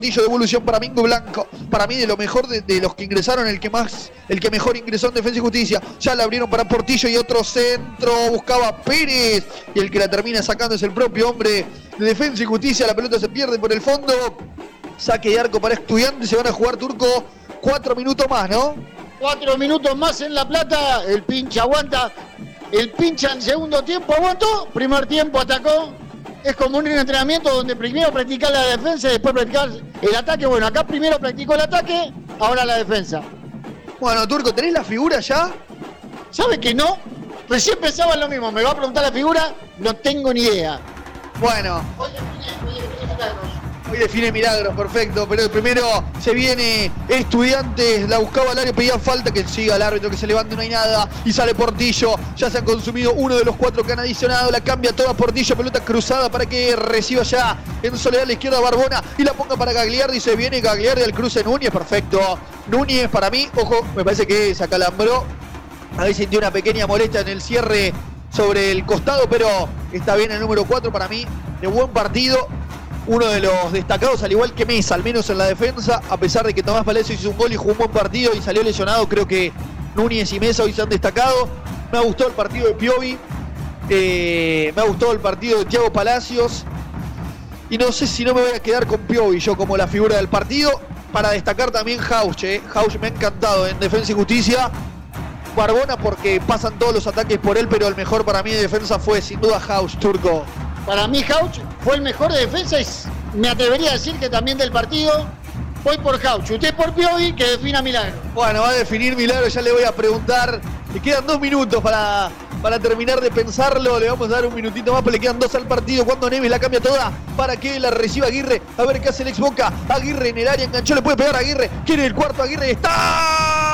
Devolución para Mingo Blanco. Para mí de lo mejor de los que ingresaron, el que mejor ingresó en Defensa y Justicia. Ya la abrieron para Portillo y otro centro. Buscaba Pérez. Y el que la termina sacando es el propio hombre de Defensa y Justicia. La pelota se pierde por el fondo. Saque de arco para Estudiantes. Se van a jugar, Turco, 4 minutos más, ¿no? 4 minutos más en La Plata. El pincha aguanta. El pincha en segundo tiempo aguantó. Primer tiempo atacó. Es como un entrenamiento donde primero practicar la defensa y después practicar el ataque. Bueno, acá primero practicó el ataque, ahora la defensa. Bueno, Turco, ¿tenés la figura ya? ¿Sabe que no? Recién pensaba en lo mismo. Me va a preguntar la figura, no tengo ni idea. Bueno. Hoy define Milagros, perfecto. Pero primero se viene Estudiantes, la buscaba al área, pedía falta, que siga el árbitro, que se levante, no hay nada. Y sale Portillo, ya se han consumido uno de los 4 que han adicionado. La cambia toda Portillo, pelota cruzada para que reciba ya en soledad a la izquierda Barbona y la ponga para Gagliardi. Se viene Gagliardi al cruce Núñez, perfecto. Núñez para mí, ojo, me parece que se acalambró. Ahí sintió una pequeña molestia en el cierre sobre el costado, pero está bien el número 4 para mí, de buen partido. Uno de los destacados, al igual que Mesa, al menos en la defensa, a pesar de que Tomás Palacio hizo un gol y jugó un buen partido y salió lesionado, creo que Núñez y Mesa hoy se han destacado. Me ha gustado el partido de Piovi, me ha gustado el partido de Thiago Palacios, y no sé si no me voy a quedar con Piovi yo como la figura del partido. Para destacar también Jauch, Jauch me ha encantado en Defensa y Justicia. Barbona porque pasan todos los ataques por él, pero el mejor para mí de defensa fue sin duda Jauch, Turco. Para mí Jauch fue el mejor de defensa y me atrevería a decir que también del partido. Voy por Jauch, usted por Piovi, que defina Milagro. Bueno, va a definir Milagro, ya le voy a preguntar. Le quedan 2 minutos para terminar de pensarlo. Le vamos a dar un minutito más, pero le quedan 2 al partido. Cuando Neves la cambia toda para que la reciba Aguirre. A ver qué hace el ex Boca. Aguirre en el área, enganchó, le puede pegar a Aguirre. Quiere el cuarto, Aguirre está.